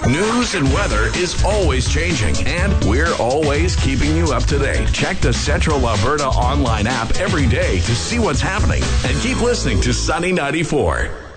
News and weather is always changing, and we're always keeping you up to date. Check the Central Alberta online app every day to see what's happening, and keep listening to Sunny 94.